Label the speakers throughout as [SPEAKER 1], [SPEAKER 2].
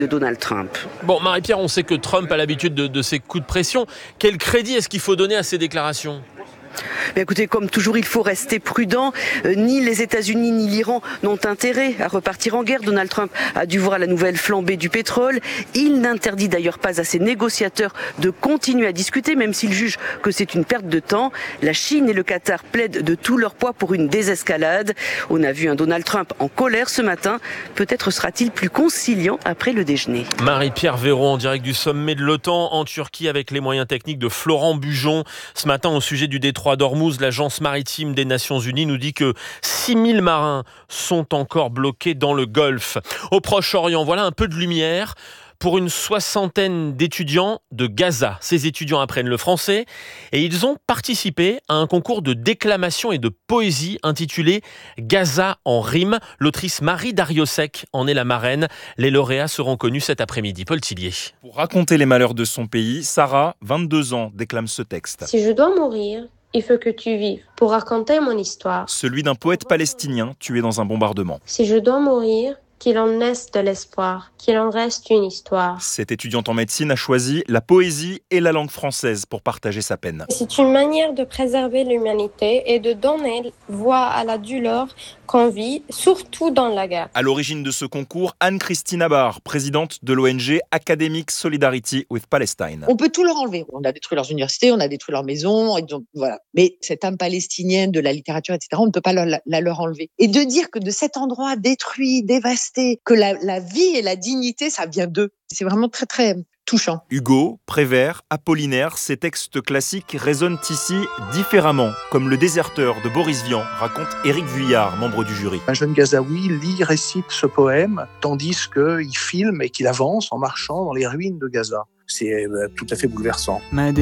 [SPEAKER 1] de Donald Trump.
[SPEAKER 2] Bon, Marie-Pierre, on sait que Trump a l'habitude de ces coups de pression. Quel crédit est-ce qu'il faut donner à ces déclarations ?
[SPEAKER 1] Mais écoutez, comme toujours, il faut rester prudent. Ni les États-Unis ni l'Iran n'ont intérêt à repartir en guerre. Donald Trump a dû voir la nouvelle flambée du pétrole. Il n'interdit d'ailleurs pas à ses négociateurs de continuer à discuter, même s'il juge que c'est une perte de temps. La Chine et le Qatar plaident de tout leur poids pour une désescalade. On a vu un Donald Trump en colère ce matin. Peut-être sera-t-il plus conciliant après le déjeuner.
[SPEAKER 2] Marie-Pierre Véron en direct du sommet de l'OTAN en Turquie avec les moyens techniques de Florent Bujon. Ce matin, au sujet du détroit d'Ormuz, l'agence maritime des Nations Unies nous dit que 6000 marins sont encore bloqués dans le Golfe. Au Proche-Orient, voilà un peu de lumière pour une 60aine d'étudiants de Gaza. Ces étudiants apprennent le français et ils ont participé à un concours de déclamation et de poésie intitulé Gaza en rime. L'autrice Marie Dariussec en est la marraine. Les lauréats seront connus cet après-midi. Paul Tillier.
[SPEAKER 3] Pour raconter les malheurs de son pays, Sarah, 22 ans, déclame ce texte.
[SPEAKER 4] Si je dois mourir, il faut que tu vives pour raconter mon histoire.
[SPEAKER 3] Celui d'un poète palestinien tué dans un bombardement.
[SPEAKER 4] Si je dois mourir, qu'il en naisse de l'espoir, qu'il en reste une histoire.
[SPEAKER 3] Cette étudiante en médecine a choisi la poésie et la langue française pour partager sa peine.
[SPEAKER 4] C'est une manière de préserver l'humanité et de donner voix à la douleur qu'on vit, surtout dans la guerre.
[SPEAKER 3] À l'origine de ce concours, Anne-Christine Abar, présidente de l'ONG Academic Solidarity with Palestine.
[SPEAKER 5] On peut tout leur enlever. On a détruit leurs universités, on a détruit leurs maisons, et donc, voilà. Mais cette âme palestinienne de la littérature, etc., on ne peut pas leur enlever. Et de dire que de cet endroit détruit, dévasté, que la vie et la dignité, ça vient d'eux. C'est vraiment très, très touchant.
[SPEAKER 3] Hugo, Prévert, Apollinaire, ces textes classiques résonnent ici différemment, comme Le Déserteur de Boris Vian, raconte Éric Vuillard, membre du jury.
[SPEAKER 6] Un jeune Gazaoui lit, récite ce poème, tandis qu'il filme et qu'il avance en marchant dans les ruines de Gaza. C'est tout à fait bouleversant.
[SPEAKER 7] Ma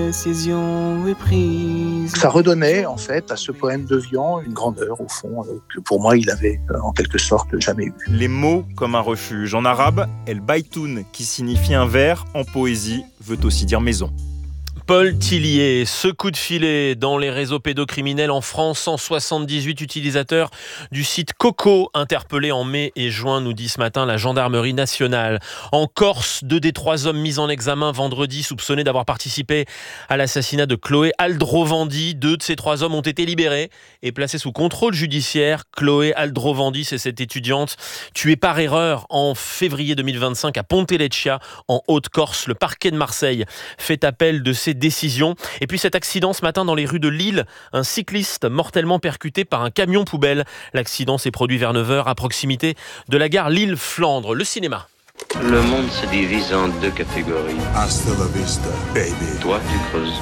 [SPEAKER 7] décision est prise.
[SPEAKER 6] Ça redonnait en fait à ce poème de Vian une grandeur au fond que pour moi il avait en quelque sorte jamais eu.
[SPEAKER 3] Les mots comme un refuge. En arabe, El Baytoun, qui signifie un vers, en poésie veut aussi dire maison.
[SPEAKER 2] Paul Tillier, ce coup de filet dans les réseaux pédocriminels en France, 178 utilisateurs du site Coco interpellés en mai et juin, nous dit ce matin la gendarmerie nationale. En Corse, 2 des 3 hommes mis en examen vendredi soupçonnés d'avoir participé à l'assassinat de Chloé Aldrovandi. 2 de ces 3 hommes ont été libérés et placés sous contrôle judiciaire. Chloé Aldrovandi, c'est cette étudiante tuée par erreur en février 2025 à Ponteleccia en Haute-Corse. Le parquet de Marseille fait appel de ces décision. Et puis cet accident ce matin dans les rues de Lille, un cycliste mortellement percuté par un camion poubelle. L'accident s'est produit vers 9h à proximité de la gare Lille-Flandre. Le cinéma.
[SPEAKER 8] Le monde se divise en 2 catégories.
[SPEAKER 9] Hasta la vista, baby.
[SPEAKER 8] Toi, tu creuses.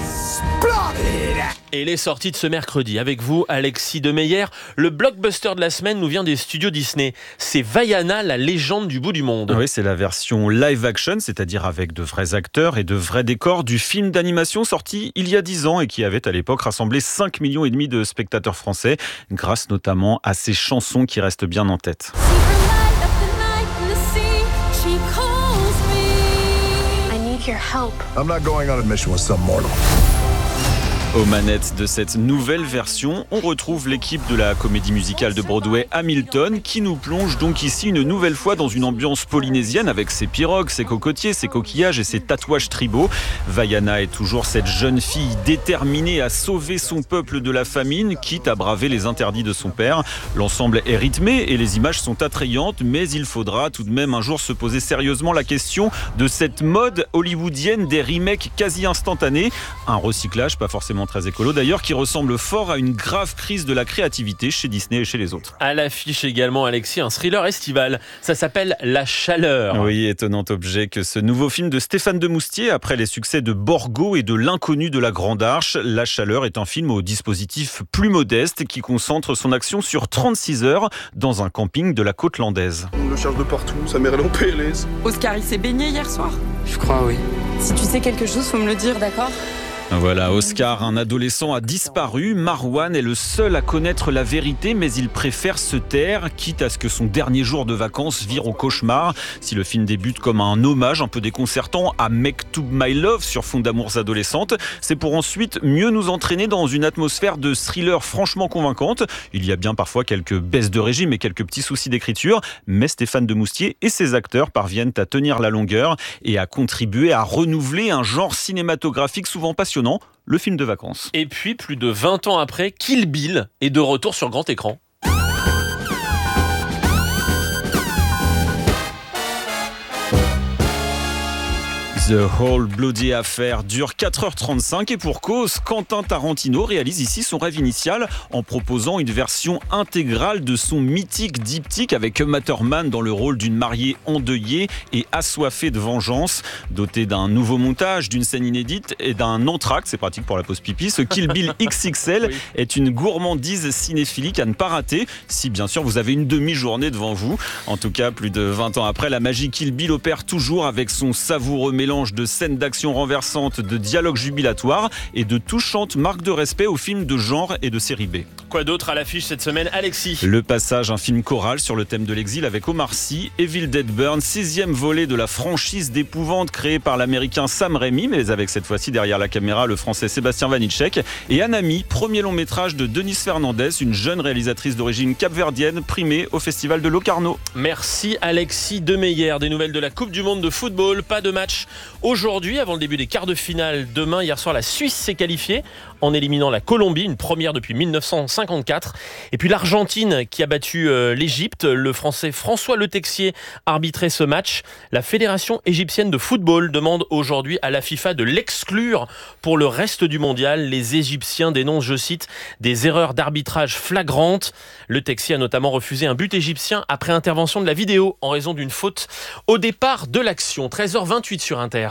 [SPEAKER 2] Et les sorties de ce mercredi. Avec vous, Alexis Demeyer. Le blockbuster de la semaine nous vient des studios Disney. C'est Vaiana, la légende du bout du monde.
[SPEAKER 10] Oui, c'est la version live action, c'est-à-dire avec de vrais acteurs et de vrais décors du film d'animation sorti il y a 10 ans et qui avait à l'époque rassemblé 5,5 millions de spectateurs français, grâce notamment à ses chansons qui restent bien en tête.
[SPEAKER 9] I'm not going on a mission with some mortal.
[SPEAKER 10] Aux manettes de cette nouvelle version, on retrouve l'équipe de la comédie musicale de Broadway Hamilton qui nous plonge donc ici une nouvelle fois dans une ambiance polynésienne avec ses pirogues, ses cocotiers, ses coquillages et ses tatouages tribaux. Vaiana est toujours cette jeune fille déterminée à sauver son peuple de la famine, quitte à braver les interdits de son père. L'ensemble est rythmé et les images sont attrayantes, mais il faudra tout de même un jour se poser sérieusement la question de cette mode hollywoodienne des remakes quasi instantanés. Un recyclage, pas forcément très écolo d'ailleurs, qui ressemble fort à une grave crise de la créativité chez Disney et chez les autres.
[SPEAKER 2] À l'affiche également, Alexis, un thriller estival. Ça s'appelle La Chaleur.
[SPEAKER 10] Oui, étonnant objet que ce nouveau film de Stéphane Demoustier, après les succès de Borgo et de L'Inconnu de la Grande Arche. La Chaleur est un film au dispositif plus modeste qui concentre son action sur 36 heures dans un camping de la côte landaise.
[SPEAKER 9] On le cherche de partout, sa mère elle est en PLS.
[SPEAKER 11] Oscar, il s'est baigné hier soir?
[SPEAKER 12] Je crois, oui.
[SPEAKER 11] Si tu sais quelque chose, faut me le dire, d'accord?
[SPEAKER 10] Voilà, Oscar, un adolescent a disparu. Marwan est le seul à connaître la vérité, mais il préfère se taire, quitte à ce que son dernier jour de vacances vire au cauchemar. Si le film débute comme un hommage un peu déconcertant à Mektoub My Love sur fond d'amours adolescentes, c'est pour ensuite mieux nous entraîner dans une atmosphère de thriller franchement convaincante. Il y a bien parfois quelques baisses de régime et quelques petits soucis d'écriture, mais Stéphane Demoustier et ses acteurs parviennent à tenir la longueur et à contribuer à renouveler un genre cinématographique souvent passionnant, le film de vacances.
[SPEAKER 2] Et puis, plus de 20 ans après, Kill Bill est de retour sur grand écran.
[SPEAKER 10] The Whole Bloody Affair dure 4h35 et pour cause, Quentin Tarantino réalise ici son rêve initial en proposant une version intégrale de son mythique diptyque avec Uma Thurman dans le rôle d'une mariée endeuillée et assoiffée de vengeance. Doté d'un nouveau montage, d'une scène inédite et d'un entracte, c'est pratique pour la pause pipi, ce Kill Bill XXL est une gourmandise cinéphilique à ne pas rater, si bien sûr vous avez une demi-journée devant vous. En tout cas, plus de 20 ans après, la magie Kill Bill opère toujours avec son savoureux mélange de scènes d'action renversantes, de dialogues jubilatoires et de touchantes marques de respect aux films de genre et de série B.
[SPEAKER 2] Quoi d'autre à l'affiche cette semaine, Alexis ?
[SPEAKER 10] Le Passage, un film choral sur le thème de l'exil avec Omar Sy, Evil Dead Burn, 6e volet de la franchise d'épouvante créée par l'américain Sam Raimi, mais avec cette fois-ci derrière la caméra le français Sébastien Vanitschek, et Anami, premier long métrage de Denise Fernandez, une jeune réalisatrice d'origine capverdienne primée au festival de Locarno.
[SPEAKER 2] Merci Alexis Demeyer. Des nouvelles de la Coupe du Monde de football, pas de match aujourd'hui avant le début des quarts de finale. Demain, hier soir, la Suisse s'est qualifiée en éliminant la Colombie, une première depuis 1954. Et puis l'Argentine qui a battu l'Égypte. Le Français François Le Texier arbitrait ce match. La Fédération égyptienne de football demande aujourd'hui à la FIFA de l'exclure pour le reste du mondial. Les Égyptiens dénoncent, je cite, des erreurs d'arbitrage flagrantes. Le Texier a notamment refusé un but égyptien après intervention de la vidéo en raison d'une faute au départ de l'action. 13h28 sur Inter.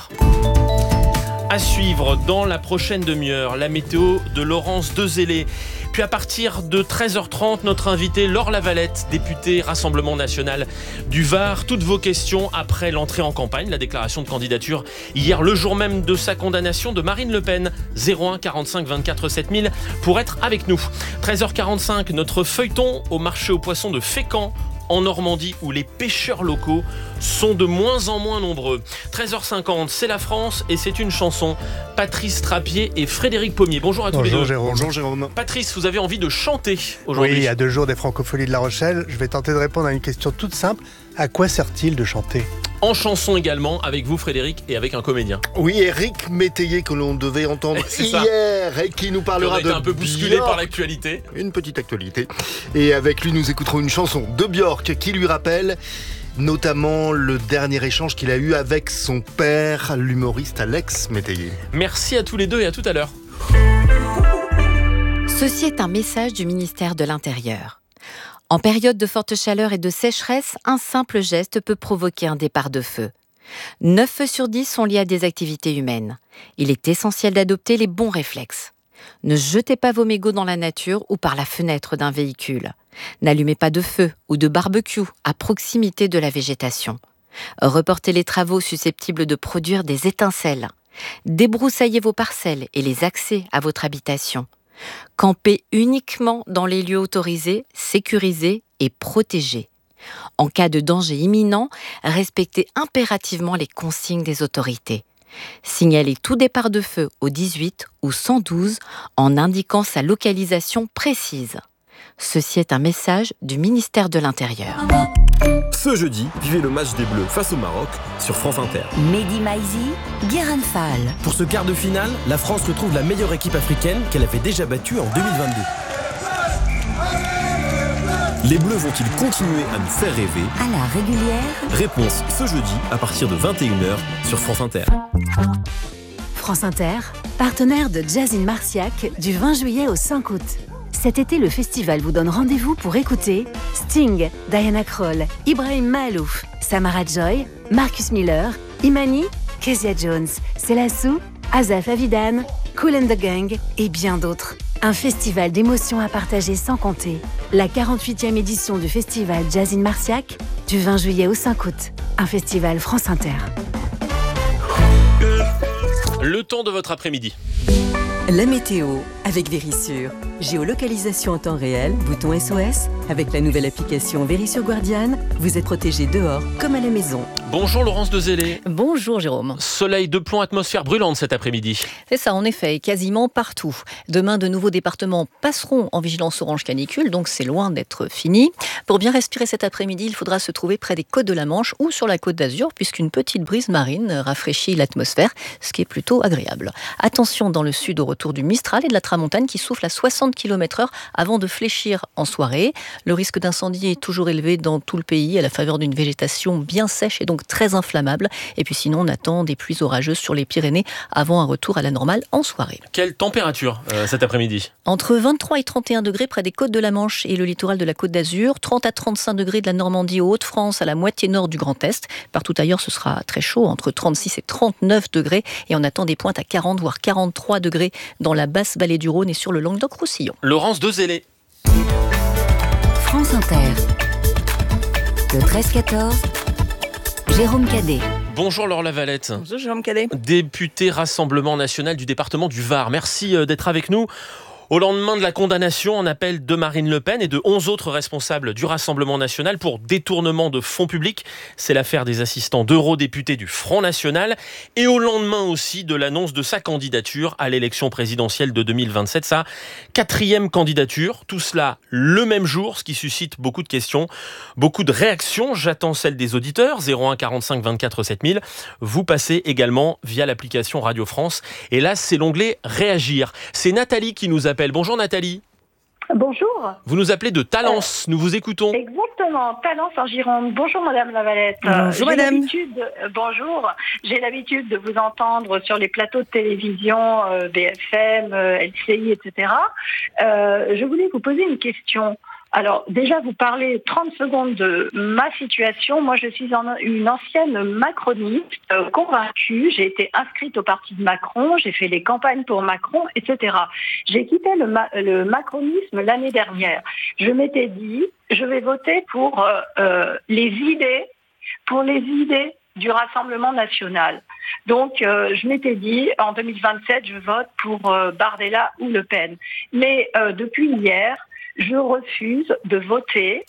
[SPEAKER 2] À suivre dans la prochaine demi-heure, la météo de Laurence Dezellé. Puis à partir de 13h30, notre invité Laure Lavalette, députée Rassemblement National du Var. Toutes vos questions après l'entrée en campagne, la déclaration de candidature hier, le jour même de sa condamnation de Marine Le Pen. 01 45 24 7000 pour être avec nous. 13h45, notre feuilleton au marché aux poissons de Fécamp, en Normandie, où les pêcheurs locaux sont de moins en moins nombreux. 13h50, c'est la France et c'est une chanson. Patrice Trappier et Frédéric Pommier. Bonjour à tous les deux.
[SPEAKER 11] Bonjour Jérôme.
[SPEAKER 2] Patrice, vous avez envie de chanter aujourd'hui.
[SPEAKER 11] Oui, il y a 2 jours des Francopholies de La Rochelle. Je vais tenter de répondre à une question toute simple. À quoi sert-il de chanter ?
[SPEAKER 2] En chanson également, avec vous Frédéric et avec un comédien.
[SPEAKER 12] Oui, Éric Métayer que l'on devait entendre hier et qui nous parlera de
[SPEAKER 2] un peu bousculé
[SPEAKER 12] Björk.
[SPEAKER 2] par l'actualité.
[SPEAKER 12] Une petite actualité. Et avec lui, nous écouterons une chanson de Björk qui lui rappelle notamment le dernier échange qu'il a eu avec son père, l'humoriste Alex Métayer.
[SPEAKER 2] Merci à tous les deux et à tout à l'heure.
[SPEAKER 13] Ceci est un message du ministère de l'Intérieur. En période de forte chaleur et de sécheresse, un simple geste peut provoquer un départ de feu. 9 feux sur 10 sont liés à des activités humaines. Il est essentiel d'adopter les bons réflexes. Ne jetez pas vos mégots dans la nature ou par la fenêtre d'un véhicule. N'allumez pas de feu ou de barbecue à proximité de la végétation. Reportez les travaux susceptibles de produire des étincelles. Débroussaillez vos parcelles et les accès à votre habitation. Campez uniquement dans les lieux autorisés, sécurisés et protégés. En cas de danger imminent, respectez impérativement les consignes des autorités. Signalez tout départ de feu au 18 ou 112 en indiquant sa localisation précise. Ceci est un message du ministère de l'Intérieur.
[SPEAKER 14] Ce jeudi, vivez le match des Bleus face au Maroc sur France Inter.
[SPEAKER 15] Mehdi Maizi, Guérin Fall.
[SPEAKER 14] Pour ce quart de finale, la France retrouve la meilleure équipe africaine qu'elle avait déjà battue en 2022. Les Bleus vont-ils continuer à nous faire rêver ?
[SPEAKER 15] À la régulière.
[SPEAKER 14] Réponse ce jeudi à partir de 21h sur France Inter.
[SPEAKER 16] France Inter, partenaire de Jazz in Marciac du 20 juillet au 5 août. Cet été, le festival vous donne rendez-vous pour écouter Sting, Diana Krall, Ibrahim Mahalouf, Samara Joy, Marcus Miller, Imani, Kezia Jones, Selassou, Azaf Avidan, Kool and the Gang et bien d'autres. Un festival d'émotions à partager sans compter. La 48e édition du festival Jazz in Marciac du 20 juillet au 5 août. Un festival France Inter.
[SPEAKER 2] Le temps de votre après-midi.
[SPEAKER 17] La météo avec Vérissure. Géolocalisation en temps réel, bouton SOS. Avec la nouvelle application Vérissure Guardian, vous êtes protégé dehors comme à la maison.
[SPEAKER 2] Bonjour Laurence Dezélé.
[SPEAKER 18] Bonjour Jérôme.
[SPEAKER 2] Soleil de plomb, atmosphère brûlante cet après-midi.
[SPEAKER 18] C'est ça en effet, quasiment partout. Demain, de nouveaux départements passeront en vigilance orange canicule, donc c'est loin d'être fini. Pour bien respirer cet après-midi, il faudra se trouver près des côtes de la Manche ou sur la côte d'Azur, puisqu'une petite brise marine rafraîchit l'atmosphère, ce qui est plutôt agréable. Attention dans le sud au retour du Mistral et de la Tramontane qui souffle à 60 km/h avant de fléchir en soirée. Le risque d'incendie est toujours élevé dans tout le pays à la faveur d'une végétation bien sèche et donc très inflammable. Et puis sinon, on attend des pluies orageuses sur les Pyrénées avant un retour à la normale en soirée.
[SPEAKER 2] Quelle température cet après-midi ?
[SPEAKER 18] Entre 23 et 31 degrés près des côtes de la Manche et le littoral de la Côte d'Azur, 30 à 35 degrés de la Normandie aux Hauts-de-France à la moitié nord du Grand Est. Partout ailleurs, ce sera très chaud, entre 36 et 39 degrés. Et on attend des pointes à 40 voire 43 degrés dans la basse vallée du Rhône et sur le Languedoc-Roussillon.
[SPEAKER 2] Laurence Dezélé.
[SPEAKER 15] France Inter. Le 13-14. Jérôme Cadet.
[SPEAKER 2] Bonjour Laure Lavalette.
[SPEAKER 19] Bonjour Jérôme Cadet.
[SPEAKER 2] Député Rassemblement National du département du Var. Merci d'être avec nous. Au lendemain de la condamnation en appel de Marine Le Pen et de 11 autres responsables du Rassemblement National pour détournement de fonds publics, c'est l'affaire des assistants d'eurodéputés du Front National. Et au lendemain aussi de l'annonce de sa candidature à l'élection présidentielle de 2027, sa 4e candidature. Tout cela le même jour, ce qui suscite beaucoup de questions, beaucoup de réactions. J'attends celle des auditeurs, 01 45 24 7000. Vous passez également via l'application Radio France. Et là, c'est l'onglet Réagir. C'est Nathalie qui nous appelle. Bonjour Nathalie.
[SPEAKER 20] Bonjour.
[SPEAKER 2] Vous nous appelez de Talence, nous vous écoutons.
[SPEAKER 20] Exactement, Talence en Gironde. Bonjour Madame Lavalette.
[SPEAKER 19] Bonjour Madame.
[SPEAKER 20] Bonjour, j'ai l'habitude de vous entendre sur les plateaux de télévision, BFM, LCI, etc. Je voulais vous poser une question. Alors déjà, vous parlez 30 secondes de ma situation. Moi, je suis une ancienne macroniste convaincue. J'ai été inscrite au parti de Macron, j'ai fait les campagnes pour Macron, etc. J'ai quitté le macronisme l'année dernière. Je m'étais dit, je vais voter pour les idées du Rassemblement national. Donc, je m'étais dit, en 2027, je vote pour Bardella ou Le Pen. Mais depuis hier, je refuse de voter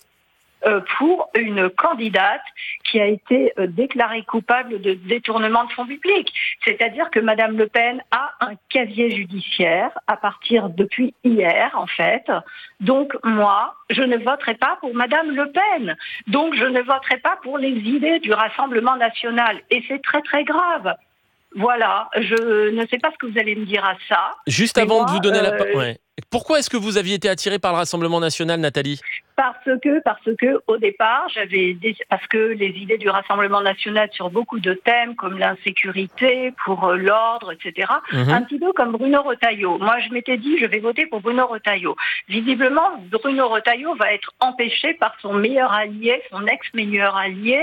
[SPEAKER 20] pour une candidate qui a été déclarée coupable de détournement de fonds publics. C'est-à-dire que Madame Le Pen a un casier judiciaire à partir depuis hier, en fait. Donc, moi, je ne voterai pas pour Madame Le Pen. Donc, je ne voterai pas pour les idées du Rassemblement national. Et c'est très, très grave. Voilà, je ne sais pas ce que vous allez me dire à ça.
[SPEAKER 2] Juste avant de vous donner la parole. Ouais. Pourquoi est-ce que vous aviez été attirée par le Rassemblement National, Nathalie ?
[SPEAKER 20] Parce que au départ, parce que les idées du Rassemblement National sur beaucoup de thèmes comme l'insécurité, pour l'ordre, etc. Un petit peu comme Bruno Retailleau. Moi, je m'étais dit, je vais voter pour Bruno Retailleau. Visiblement, Bruno Retailleau va être empêché par son meilleur allié, son ex-meilleur allié,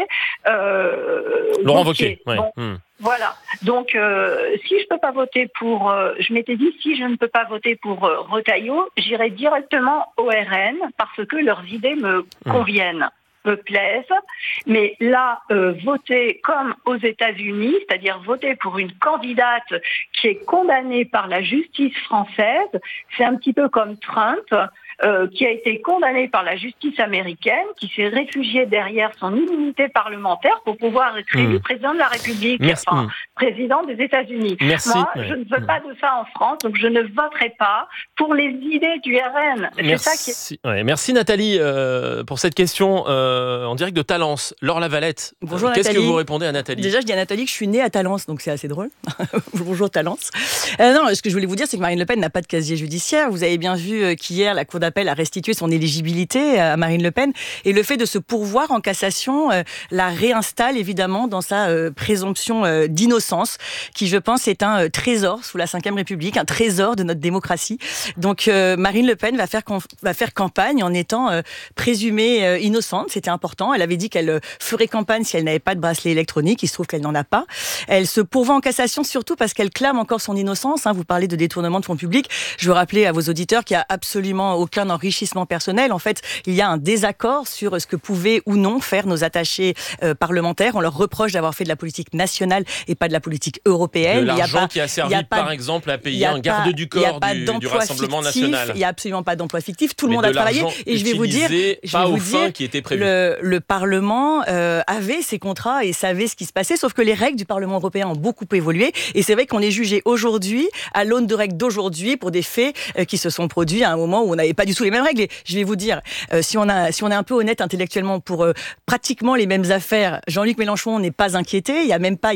[SPEAKER 2] Laurent Wauquiez. Ouais.
[SPEAKER 20] Bon, voilà. Donc, si je peux pas voter pour, je m'étais dit, si je ne peux pas voter pour Retailleau, j'irai directement au RN parce que leurs idées me conviennent, me plaisent. Mais là, voter comme aux États-Unis, c'est-à-dire voter pour une candidate qui est condamnée par la justice française, c'est un petit peu comme Trump. Qui a été condamné par la justice américaine, qui s'est réfugié derrière son immunité parlementaire pour pouvoir être élu président de la République, président des États-Unis. Moi, je ne veux pas de ça en France, donc je ne voterai pas pour les idées du RN.
[SPEAKER 2] Merci Nathalie pour cette question en direct de Talence. Laure Lavalette,
[SPEAKER 19] bonjour
[SPEAKER 2] qu'est-ce
[SPEAKER 19] Nathalie.
[SPEAKER 2] que vous répondez à Nathalie ?
[SPEAKER 19] Déjà, je dis à Nathalie que je suis née à Talence, donc c'est assez drôle. Bonjour Talence. Non, ce que je voulais vous dire, c'est que Marine Le Pen n'a pas de casier judiciaire. Vous avez bien vu qu'hier, la Cour d'appel a restitué son éligibilité à Marine Le Pen, et le fait de se pourvoir en cassation la réinstalle évidemment dans sa présomption d'innocence, qui je pense est un trésor sous la Ve République, un trésor de notre démocratie. Donc Marine Le Pen va faire campagne en étant présumée innocente, c'était important. Elle avait dit qu'elle ferait campagne si elle n'avait pas de bracelet électronique, il se trouve qu'elle n'en a pas. Elle se pourvoit en cassation surtout parce qu'elle clame encore son innocence. Vous parlez de détournement de fonds publics. Je veux rappeler à vos auditeurs qu'il n'y a absolument aucun enrichissement personnel. En fait, il y a un désaccord sur ce que pouvaient ou non faire nos attachés parlementaires. On leur reproche d'avoir fait de la politique nationale et pas de la la politique européenne.
[SPEAKER 2] De l'argent qui a servi, par exemple, à payer un garde du corps du Rassemblement national.
[SPEAKER 19] Il n'y a absolument pas d'emploi fictif. Tout le monde a travaillé. Et je vais vous dire,
[SPEAKER 2] qui était prévu.
[SPEAKER 19] Le Parlement avait ses contrats et savait ce qui se passait, sauf que les règles du Parlement européen ont beaucoup évolué. Et c'est vrai qu'on est jugé aujourd'hui à l'aune de règles d'aujourd'hui pour des faits qui se sont produits à un moment où on n'avait pas du tout les mêmes règles. Et je vais vous dire, si on est un peu honnête intellectuellement pour pratiquement les mêmes affaires, Jean-Luc Mélenchon n'est pas inquiété. Il y a même pas